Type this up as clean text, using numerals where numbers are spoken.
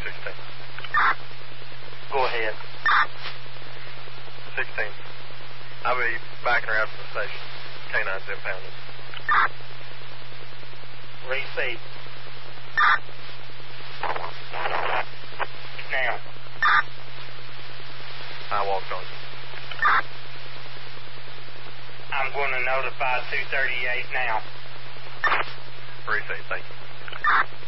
316. Go ahead. 16. I'll be backing her out from the station. K9's impounded. Receive. Now. I walked on you. I'm going to notify 238 now. Receive, thank you.